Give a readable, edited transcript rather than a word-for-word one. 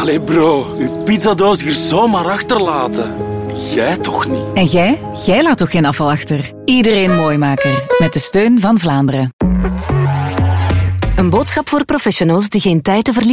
Allee bro, uw pizzadoos hier zomaar achterlaten. Jij toch niet? En jij? Jij laat toch geen afval achter? Iedereen Mooimaker. Met de steun van Vlaanderen. Een boodschap voor professionals die geen tijd te verliezen